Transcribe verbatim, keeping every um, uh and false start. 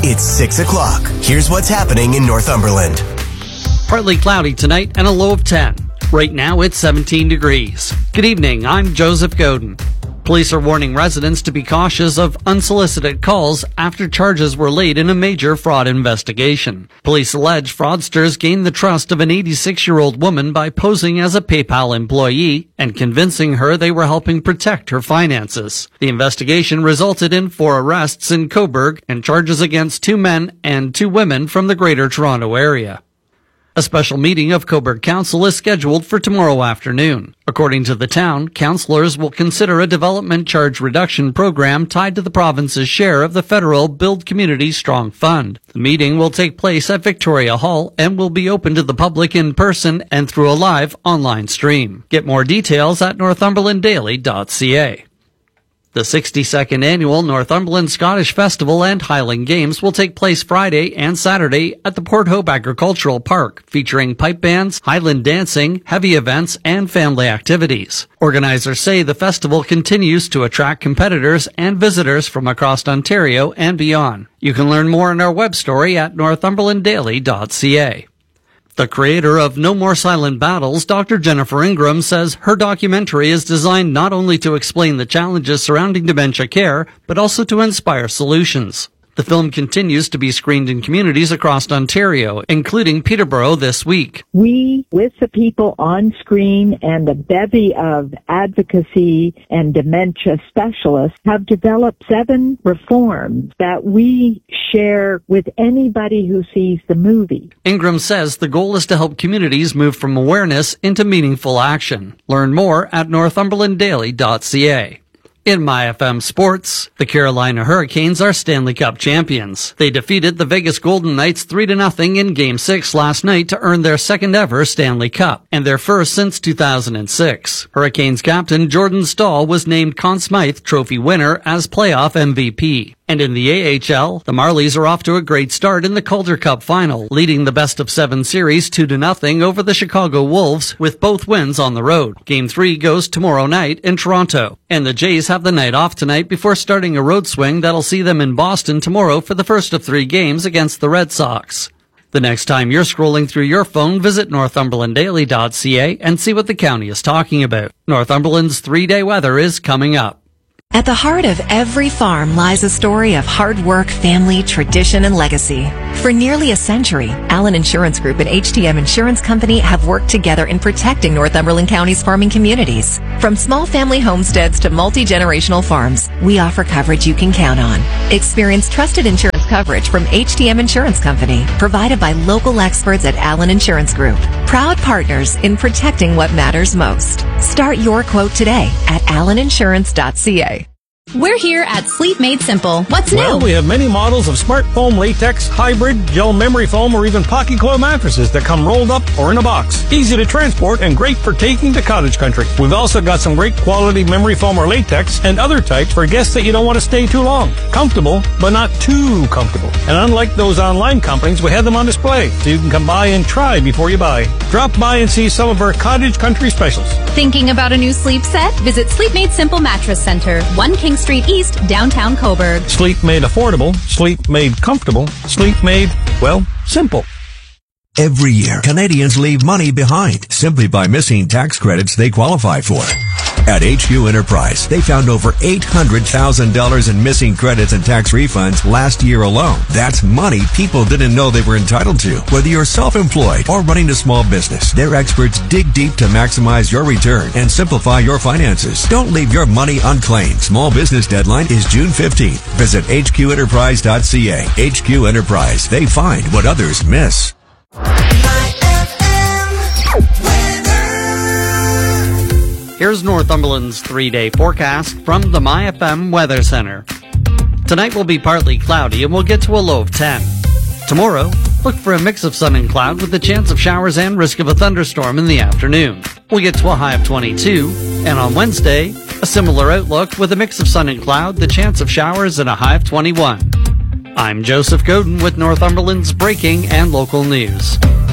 It's six o'clock. Here's what's happening in Northumberland. Partly cloudy tonight and a low of ten. Right now it's seventeen degrees. Good evening, I'm Joseph Godin. Police are warning residents to be cautious of unsolicited calls after charges were laid in a major fraud investigation. Police allege fraudsters gained the trust of an eighty-six-year-old woman by posing as a PayPal employee and convincing her they were helping protect her finances. The investigation resulted in four arrests in Coburg and charges against two men and two women from the Greater Toronto Area. A special meeting of Coburg Council is scheduled for tomorrow afternoon. According to the town, councillors will consider a development charge reduction program tied to the province's share of the federal Build Communities Strong Fund. The meeting will take place at Victoria Hall and will be open to the public in person and through a live online stream. Get more details at northumberland daily dot c a. The sixty-second annual Northumberland Scottish Festival and Highland Games will take place Friday and Saturday at the Port Hope Agricultural Park, featuring pipe bands, Highland dancing, heavy events, and family activities. Organizers say the festival continues to attract competitors and visitors from across Ontario and beyond. You can learn more in our web story at northumberland daily dot c a. The creator of No More Silent Battles, Doctor Jennifer Ingram, says her documentary is designed not only to explain the challenges surrounding dementia care, but also to inspire solutions. The film continues to be screened in communities across Ontario, including Peterborough this week. We, with the people on screen and a bevy of advocacy and dementia specialists, have developed seven reforms that we share with anybody who sees the movie. Ingram says the goal is to help communities move from awareness into meaningful action. Learn more at northumberland daily dot c a. In My F M Sports, the Carolina Hurricanes are Stanley Cup champions. They defeated the Vegas Golden Knights three to nothing in Game six last night to earn their second ever Stanley Cup, and their first since two thousand six. Hurricanes captain Jordan Staal was named Conn Smythe Trophy winner as playoff M V P. And in the A H L, the Marlies are off to a great start in the Calder Cup final, leading the best of seven series two to nothing over the Chicago Wolves with both wins on the road. Game three goes tomorrow night in Toronto. And the Jays have the night off tonight before starting a road swing that'll see them in Boston tomorrow for the first of three games against the Red Sox. The next time you're scrolling through your phone, visit northumberland daily dot c a and see what the county is talking about. Northumberland's three-day weather is coming up. At the heart of every farm lies a story of hard work, family, tradition, and legacy. For nearly a century, Allen Insurance Group and H T M Insurance Company have worked together in protecting Northumberland County's farming communities. From small family homesteads to multi-generational farms, we offer coverage you can count on. Experience trusted insurance coverage from H T M Insurance Company, provided by local experts at Allen Insurance Group. Proud partners in protecting what matters most. Start your quote today at allen insurance dot c a. We're here at Sleep Made Simple. What's new? Well, we have many models of smart foam, latex, hybrid, gel memory foam, or even pocket coil mattresses that come rolled up or in a box. Easy to transport and great for taking to cottage country. We've also got some great quality memory foam or latex and other types for guests that you don't want to stay too long. Comfortable, but not too comfortable. And unlike those online companies, we have them on display, so you can come by and try before you buy. Drop by and see some of our cottage country specials. Thinking about a new sleep set? Visit Sleep Made Simple Mattress Center, one King Street East, downtown Coburg. Sleep made affordable, sleep made comfortable, sleep made, well, simple. Every year, Canadians leave money behind simply by missing tax credits they qualify for. At H Q Enterprise, they found over eight hundred thousand dollars in missing credits and tax refunds last year alone. That's money people didn't know they were entitled to. Whether you're self-employed or running a small business, their experts dig deep to maximize your return and simplify your finances. Don't leave your money unclaimed. Small business deadline is June fifteenth. Visit h q enterprise dot c a. H Q Enterprise. They find what others miss. Here's Northumberland's three-day forecast from the My F M Weather Center. Tonight will be partly cloudy and we'll get to a low of ten. Tomorrow, look for a mix of sun and cloud with a chance of showers and risk of a thunderstorm in the afternoon. We'll get to a high of twenty-two, and on Wednesday, a similar outlook with a mix of sun and cloud, the chance of showers, and a high of twenty-one. I'm Joseph Godin with Northumberland's breaking and local news.